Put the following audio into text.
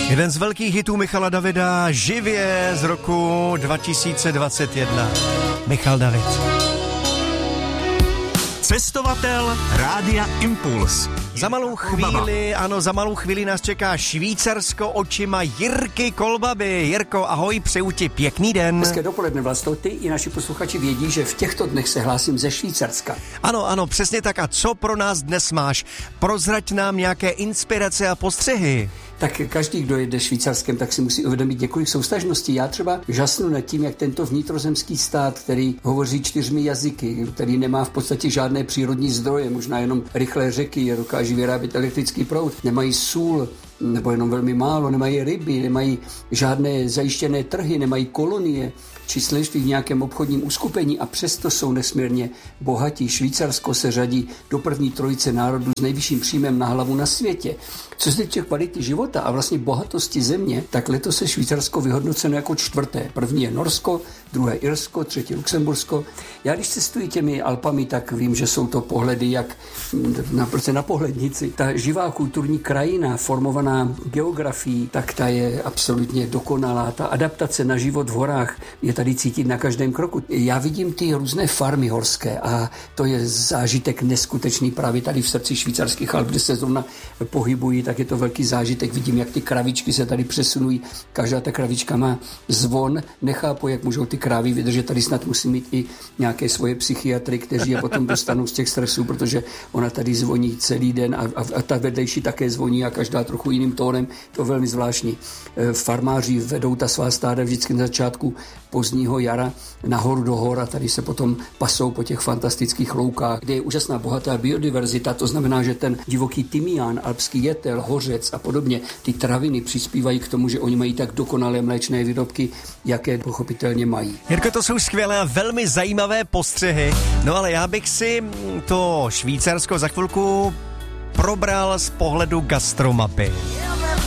Jeden z velkých hitů Michala Davida živě z roku 2021. Michal David. Cestovatel Rádia Impuls. Za malou chvíli nás čeká Švýcarsko očima Jirky Kolbaby. Jirko, ahoj, přeju ti pěkný den. Hezké dopoledne, Vlasto. Ty i naši posluchači vědí, že v těchto dnech se hlásím ze Švýcarska. Ano, přesně tak. A co pro nás dnes máš? Prozrať nám nějaké inspirace a postřehy. Tak každý, kdo jede Švýcarskem, tak si musí uvědomit několik soustažností. Já třeba žasnu nad tím, jak tento vnitrozemský stát, který hovoří 4 jazyky, který nemá v podstatě žádné přírodní zdroje, možná jenom rychlé řeky, dokáží vyrábět elektrický proud, nemají sůl, nebo jenom velmi málo, nemají ryby, nemají žádné zajištěné trhy, nemají kolonie, číslenství v nějakém obchodním uskupení a přesto jsou nesmírně bohatí. Švýcarsko se řadí do první trojice národů s nejvyšším příjmem na hlavu na světě. Co se týče kvality života a vlastně bohatosti země, tak letos se Švýcarsko vyhodnoceno jako 4. První je Norsko, druhé Irsko, 3. Lucembursko. Já když cestuji těmi Alpami, tak vím, že jsou to pohledy jak na pohlednici. Ta živá kulturní krajina, formovaná geografií, tak ta je absolutně dokonalá. Ta adaptace na život v horách je tady cítit na každém kroku. Já vidím ty různé farmy horské a to je zážitek neskutečný právě tady v srdci švýcarských Alp, kde se zrovna pohybují, tak je to velký zážitek. Vidím, jak ty kravičky se tady přesunují. Každá ta kravička má zvon. Nechápu, jak můžou ty krávy vydržet. Tady snad musí mít i nějaké svoje psychiatry, kteří je potom dostanou z těch stresů, protože ona tady zvoní celý den a ta vedlejší také zvoní a každá trochu jiným tónem. To je velmi zvláštní. Farmáři vedou ta svá stáda vždycky na začátku pozdního jara nahoru do hor a tady se potom pasou po těch fantastických loukách, kde je úžasná bohatá biodiverzita. To znamená, že ten divoký tymián, alpský jetel, hořec a podobně, ty traviny přispívají k tomu, že oni mají tak dokonalé mléčné výrobky, jaké pochopitelně mají. Jirko, to jsou skvělé a velmi zajímavé postřehy. No ale já bych si to Švýcarsko za chvilku probral z pohledu gastromapy.